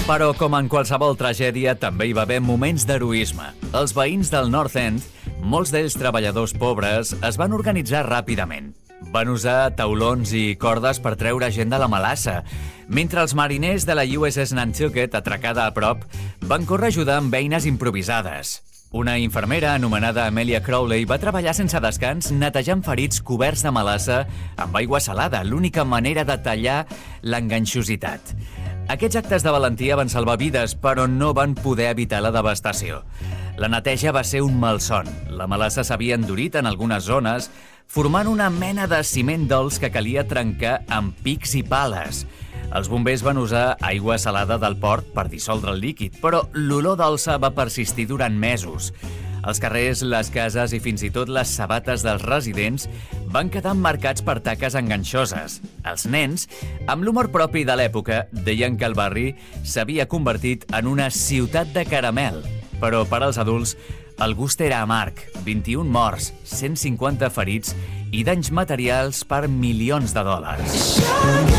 Però, com en qualsevol tragèdia, també hi va haver moments d'heroisme. Els veïns del North End, molts d'ells treballadors pobres, es van organitzar ràpidament. Van usar taulons i cordes per treure gent de la malassa, mentre els mariners de la USS Nantucket, atracada a prop, van córrer a ajudar amb eines improvisades. Una infermera anomenada Amelia Crowley va treballar sense descans netejant ferits coberts de melassa amb aigua salada, l'única manera de tallar l'enganxositat. Aquests actes de valentia van salvar vides, però no van poder evitar la devastació. La neteja va ser un malson. La melassa s'havia endurit en algunes zones, formant una mena de ciment dolç que calia trencar amb pics i pales. Els bombers van usar aigua salada del port per dissoldre el líquid, però l'olor dolça va persistir durant mesos. Els carrers, les cases i fins i tot les sabates dels residents van quedar emmarcats per taques enganxoses. Els nens, amb l'humor propi de l'època, deien que el barri s'havia convertit en una ciutat de caramel. Però per als adults, el gust era amarg. 21 morts, 150 ferits i danys materials per milions de dòlars.